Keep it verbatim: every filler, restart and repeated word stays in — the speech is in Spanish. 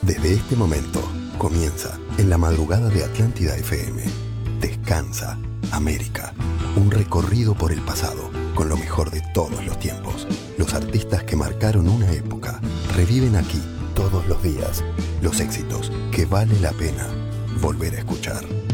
Desde este momento comienza en la madrugada de Atlántida F M. Descansa América. Un recorrido por el pasado con lo mejor de todos los tiempos. Los artistas que marcaron una época reviven aquí todos los días los éxitos que vale la pena volver a escuchar.